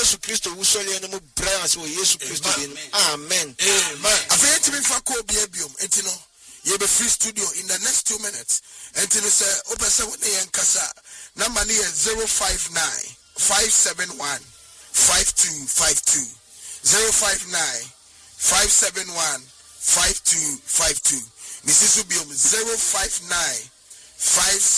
Yesu Christo wusole no mu bra so Yesu Christo din. Amen. Amen. Afeti mi fa ko biabiom entino ye be free studio in the next 2 minutes. Entino say opese woni yen kasa number ni 059 571 5252 059 571 5252 Mrs. Ubium 059